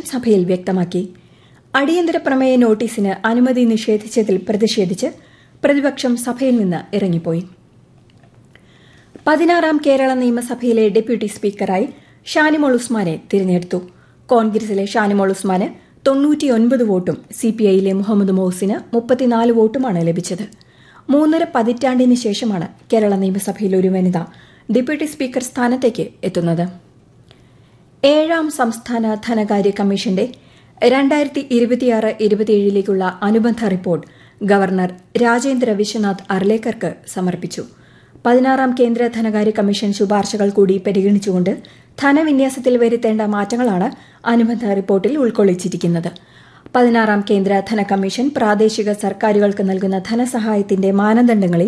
സഭയിൽ വ്യക്തമാക്കി. അടിയന്തര പ്രമേയ നോട്ടീസിന് അനുമതി നിഷേധിച്ചതിൽ പ്രതിഷേധിച്ച് പ്രതിപക്ഷം സഭയിൽ നിന്ന് ഇറങ്ങിപ്പോയി. 16ാം കേരള നിയമസഭയിലെ ഡെപ്യൂട്ടി സ്പീക്കറായി ഷാനിമോൾ ഉസ്മാനെ തിരഞ്ഞെടുത്തു. കോൺഗ്രസിലെ ഷാനിമോൾ ഉസ്മാന് 99 വോട്ടും സിപിഐയിലെ മുഹമ്മദ് മോഹ്സിന് 34 വോട്ടുമാണ് ലഭിച്ചത്. 3.5 പതിറ്റാണ്ടിന് ശേഷമാണ് കേരള നിയമസഭയിൽ ഒരു വനിത ഡെപ്യൂട്ടി സ്പീക്കർ സ്ഥാനത്തേക്ക് എത്തുന്നത്. 7ാം സംസ്ഥാന ധനകാര്യ കമ്മീഷന്റെ 2026-27ലേക്കുള്ള അനുബന്ധ റിപ്പോർട്ട് ഗവർണർ രാജേന്ദ്ര വിശ്വനാഥ് അർലേക്കർക്ക് സമർപ്പിച്ചു. 16ാം കേന്ദ്ര ധനകാര്യ കമ്മീഷൻ ശുപാർശകൾ കൂടി പരിഗണിച്ചുകൊണ്ട് ധനവിന്യാസത്തിൽ വരുത്തേണ്ട മാറ്റങ്ങളാണ് അനുബന്ധ റിപ്പോർട്ടിൽ ഉൾക്കൊള്ളിച്ചിരിക്കുന്നത്. 16ാം കേന്ദ്ര ധന കമ്മീഷൻ പ്രാദേശിക സർക്കാരുകൾക്ക് നൽകുന്ന ധനസഹായത്തിന്റെ മാനദണ്ഡങ്ങളിൽ